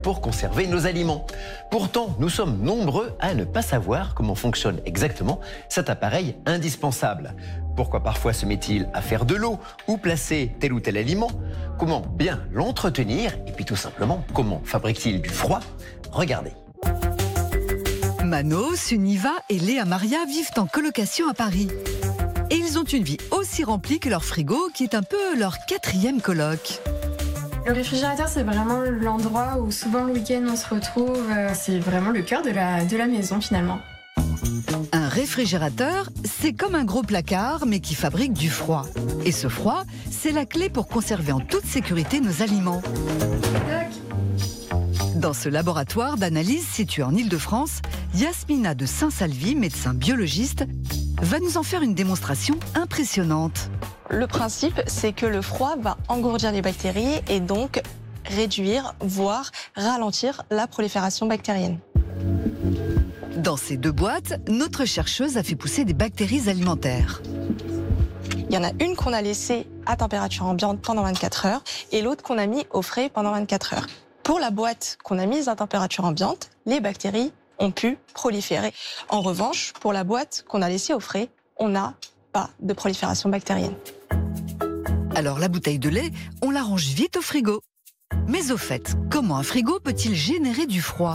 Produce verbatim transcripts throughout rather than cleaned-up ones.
pour conserver nos aliments. Pourtant, nous sommes nombreux à ne pas savoir comment fonctionne exactement cet appareil indispensable. Pourquoi parfois se met-il à faire de l'eau ou placer tel ou tel aliment? Comment bien l'entretenir? Et puis tout simplement, comment fabrique-t-il du froid? Regardez. Mano, Suniva et Léa Maria vivent en colocation à Paris. Et ils ont une vie aussi remplie que leur frigo, qui est un peu leur quatrième coloc. Le réfrigérateur, c'est vraiment l'endroit où souvent le week-end on se retrouve. C'est vraiment le cœur de la, de la maison finalement. Un réfrigérateur, c'est comme un gros placard, mais qui fabrique du froid. Et ce froid, c'est la clé pour conserver en toute sécurité nos aliments. Dans ce laboratoire d'analyse situé en Île-de-France, Yasmina de Saint-Salvi, médecin biologiste, va nous en faire une démonstration impressionnante. Le principe, c'est que le froid va engourdir les bactéries et donc réduire, voire ralentir la prolifération bactérienne. Dans ces deux boîtes, notre chercheuse a fait pousser des bactéries alimentaires. Il y en a une qu'on a laissée à température ambiante pendant vingt-quatre heures et l'autre qu'on a mis au frais pendant vingt-quatre heures. Pour la boîte qu'on a mise à température ambiante, les bactéries ont pu proliférer. En revanche, pour la boîte qu'on a laissée au frais, on n'a pas de prolifération bactérienne. Alors la bouteille de lait, on la range vite au frigo. Mais au fait, comment un frigo peut-il générer du froid?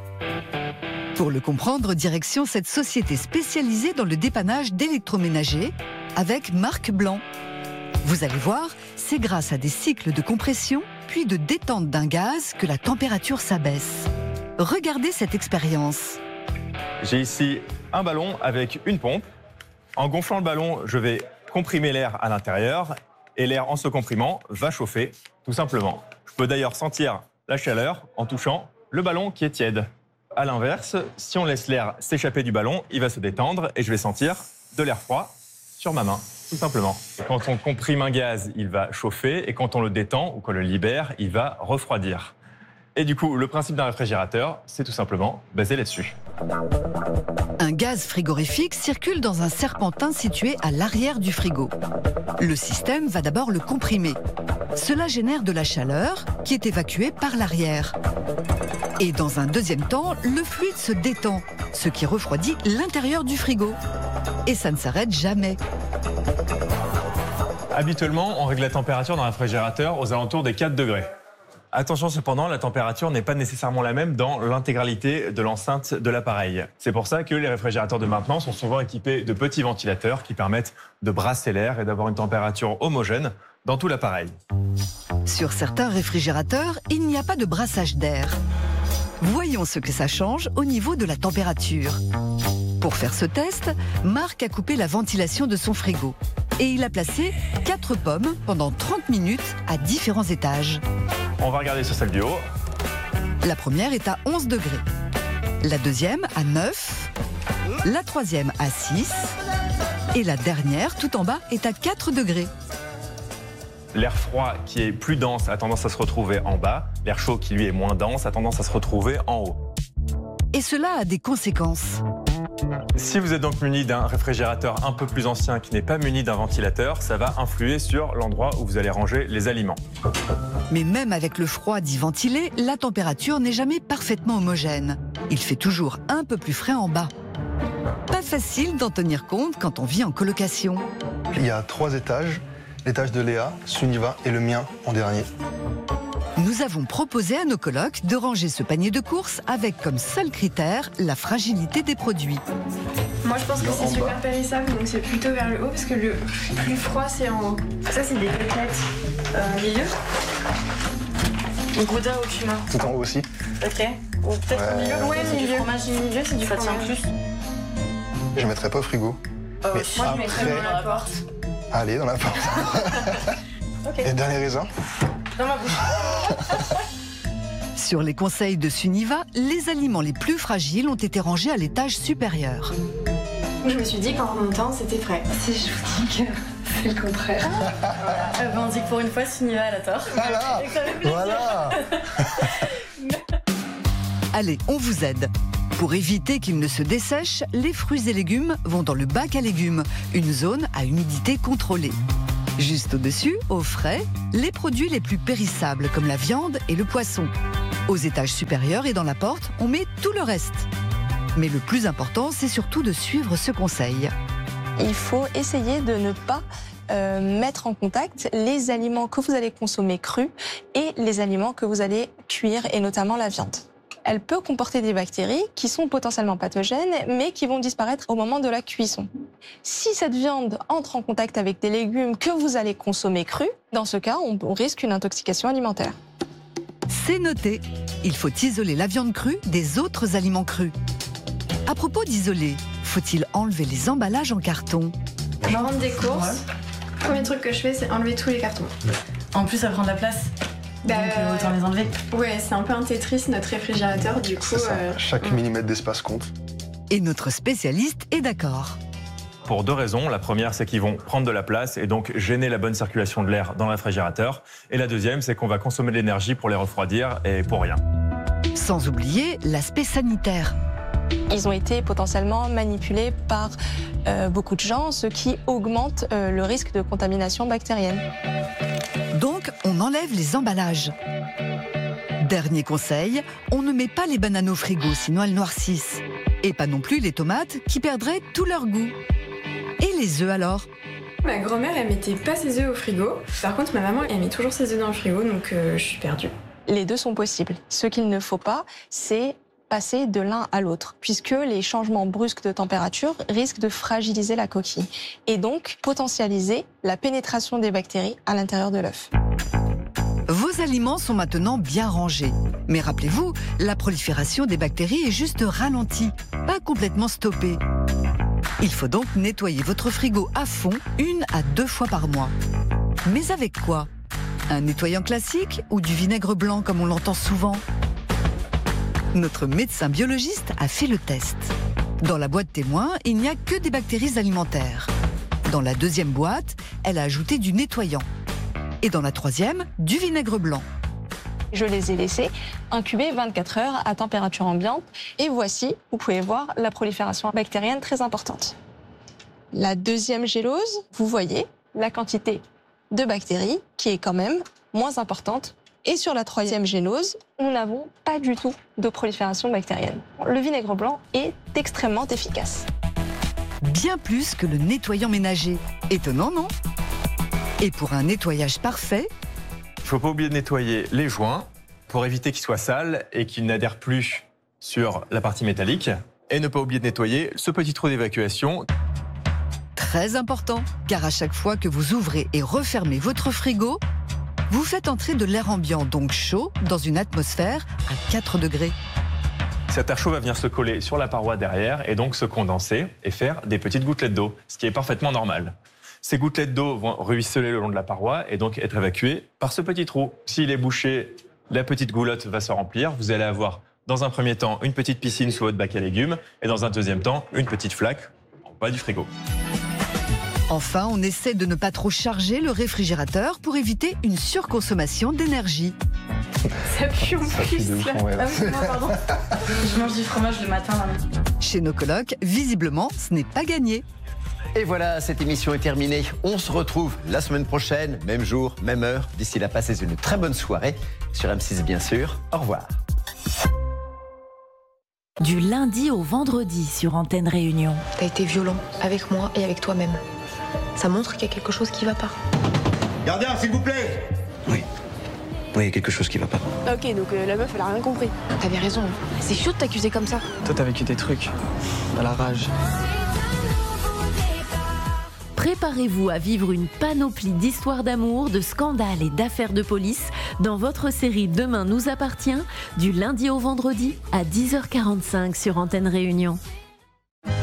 Pour le comprendre, direction cette société spécialisée dans le dépannage d'électroménagers avec Marc Blanc. Vous allez voir, c'est grâce à des cycles de compression puis de détente d'un gaz que la température s'abaisse. Regardez cette expérience. J'ai ici un ballon avec une pompe. En gonflant le ballon, je vais comprimer l'air à l'intérieur et l'air, en se comprimant, va chauffer, tout simplement. Je peux d'ailleurs sentir la chaleur en touchant le ballon qui est tiède. À l'inverse, si on laisse l'air s'échapper du ballon, il va se détendre et je vais sentir de l'air froid sur ma main, tout simplement. Quand on comprime un gaz, il va chauffer et quand on le détend ou qu'on le libère, il va refroidir. Et du coup, le principe d'un réfrigérateur, c'est tout simplement basé là-dessus. Un gaz frigorifique circule dans un serpentin situé à l'arrière du frigo. Le système va d'abord le comprimer. Cela génère de la chaleur qui est évacuée par l'arrière. Et dans un deuxième temps, le fluide se détend, ce qui refroidit l'intérieur du frigo. Et ça ne s'arrête jamais. Habituellement, on règle la température dans un réfrigérateur aux alentours des quatre degrés. Attention cependant, la température n'est pas nécessairement la même dans l'intégralité de l'enceinte de l'appareil. C'est pour ça que les réfrigérateurs de maintenant sont souvent équipés de petits ventilateurs qui permettent de brasser l'air et d'avoir une température homogène dans tout l'appareil. Sur certains réfrigérateurs, il n'y a pas de brassage d'air. Voyons ce que ça change au niveau de la température. Pour faire ce test, Marc a coupé la ventilation de son frigo et il a placé quatre pommes pendant trente minutes à différents étages. On va regarder sur celle du haut. La première est à onze degrés, la deuxième à neuf, la troisième à six et la dernière, tout en bas, est à quatre degrés. L'air froid qui est plus dense a tendance à se retrouver en bas. L'air chaud qui lui est moins dense a tendance à se retrouver en haut. Et cela a des conséquences. Si vous êtes donc muni d'un réfrigérateur un peu plus ancien qui n'est pas muni d'un ventilateur, ça va influer sur l'endroit où vous allez ranger les aliments. Mais même avec le froid dit ventilé, la température n'est jamais parfaitement homogène. Il fait toujours un peu plus frais en bas. Pas facile d'en tenir compte quand on vit en colocation. Il y a trois étages, l'étage de Léa, Suniva et le mien en dernier. Nous avons proposé à nos colocs de ranger ce panier de courses avec comme seul critère la fragilité des produits. Moi je pense que c'est super périssable, donc c'est plutôt vers le haut parce que le plus froid c'est en haut. Ça c'est des côtelettes euh, milieu. Le gouda au cumin. Tout en haut aussi. Ok. Ou peut-être Ouais. au milieu. Ouais, c'est du fromage milieu, c'est du Ça tient fromage. plus. Je ne mettrai pas au frigo. Euh, Mais moi je mettrais après- dans la porte. Allez, dans la porte. Ok. Et dernier raisin. Dans ma bouche. Sur les conseils de Suniva, les aliments les plus fragiles ont été rangés à l'étage supérieur. Je me suis dit qu'en remontant c'était frais. Si je vous dis que c'est le contraire. Voilà. Euh, ben, on dit que pour une fois Suniva elle a tort. Voilà. Et que ça fait plaisir. Voilà. Allez, on vous aide. Pour éviter qu'ils ne se dessèchent, les fruits et légumes vont dans le bac à légumes, une zone à humidité contrôlée. Juste au-dessus, au frais, les produits les plus périssables comme la viande et le poisson. Aux étages supérieurs et dans la porte, on met tout le reste. Mais le plus important, c'est surtout de suivre ce conseil. Il faut essayer de ne pas euh, mettre en contact les aliments que vous allez consommer crus et les aliments que vous allez cuire, et notamment la viande. Elle peut comporter des bactéries qui sont potentiellement pathogènes, mais qui vont disparaître au moment de la cuisson. Si cette viande entre en contact avec des légumes que vous allez consommer crus, dans ce cas, on risque une intoxication alimentaire. C'est noté. Il faut isoler la viande crue des autres aliments crus. À propos d'isoler, faut-il enlever les emballages en carton? Je rentre des courses. Le premier truc que je fais, c'est enlever tous les cartons. En plus, ça prend de la place. Bah, Donc euh, autant les enlever. Ouais, c'est un peu un Tetris, notre réfrigérateur, du coup. Euh... Chaque mmh. millimètre d'espace compte. Et notre spécialiste est d'accord. Pour deux raisons. La première, c'est qu'ils vont prendre de la place et donc gêner la bonne circulation de l'air dans le réfrigérateur. Et la deuxième, c'est qu'on va consommer de l'énergie pour les refroidir et pour rien. Sans oublier l'aspect sanitaire. Ils ont été potentiellement manipulés par euh, beaucoup de gens, ce qui augmente euh, le risque de contamination bactérienne. Donc, on enlève les emballages. Dernier conseil, on ne met pas les bananes au frigo, sinon elles noircissent. Et pas non plus les tomates, qui perdraient tout leur goût. Et les œufs alors? Ma grand-mère, elle mettait pas ses œufs au frigo. Par contre, ma maman, elle met toujours ses œufs dans le frigo, donc euh, je suis perdue. Les deux sont possibles. Ce qu'il ne faut pas, c'est passer de l'un à l'autre, puisque les changements brusques de température risquent de fragiliser la coquille et donc potentialiser la pénétration des bactéries à l'intérieur de l'œuf. Vos aliments sont maintenant bien rangés. Mais rappelez-vous, la prolifération des bactéries est juste ralentie, pas complètement stoppée. Il faut donc nettoyer votre frigo à fond une à deux fois par mois. Mais avec quoi? Un nettoyant classique ou du vinaigre blanc comme on l'entend souvent? Notre médecin biologiste a fait le test. Dans la boîte témoin, il n'y a que des bactéries alimentaires. Dans la deuxième boîte, elle a ajouté du nettoyant. Et dans la troisième, du vinaigre blanc. Je les ai laissés incuber vingt-quatre heures à température ambiante. Et voici, vous pouvez voir la prolifération bactérienne très importante. La deuxième gélose, vous voyez la quantité de bactéries qui est quand même moins importante. Et sur la troisième gélose, nous n'avons pas du tout de prolifération bactérienne. Le vinaigre blanc est extrêmement efficace. Bien plus que le nettoyant ménager. Étonnant, non? Et pour un nettoyage parfait, il ne faut pas oublier de nettoyer les joints pour éviter qu'ils soient sales et qu'ils n'adhèrent plus sur la partie métallique. Et ne pas oublier de nettoyer ce petit trou d'évacuation. Très important, car à chaque fois que vous ouvrez et refermez votre frigo, vous faites entrer de l'air ambiant, donc chaud, dans une atmosphère à quatre degrés. Cet air chaud va venir se coller sur la paroi derrière et donc se condenser et faire des petites gouttelettes d'eau, ce qui est parfaitement normal. Ces gouttelettes d'eau vont ruisseler le long de la paroi et donc être évacuées par ce petit trou. S'il est bouché, la petite goulotte va se remplir. Vous allez avoir, dans un premier temps, une petite piscine sous votre bac à légumes et dans un deuxième temps, une petite flaque en bas du frigo. Enfin, on essaie de ne pas trop charger le réfrigérateur pour éviter une surconsommation d'énergie. Ça pue en Ça pue plus, de ouf, là. ouais. Ah oui, moi, pardon. Je mange du fromage le matin. Là. Chez nos colocs, visiblement, ce n'est pas gagné. Et voilà, cette émission est terminée. On se retrouve la semaine prochaine, même jour, même heure. D'ici là, passez une très bonne soirée sur M six, bien sûr. Au revoir. Du lundi au vendredi sur Antenne Réunion. T'as été violent avec moi et avec toi-même. Ça montre qu'il y a quelque chose qui va pas. Gardien, s'il vous plaît. Oui. Oui, il y a quelque chose qui va pas. Ok, donc euh, la meuf, elle a rien compris. T'avais raison. C'est chaud de t'accuser comme ça. Toi, t'as vécu des trucs. À la rage. Préparez-vous à vivre une panoplie d'histoires d'amour, de scandales et d'affaires de police dans votre série Demain nous appartient, du lundi au vendredi à dix heures quarante-cinq sur Antenne Réunion.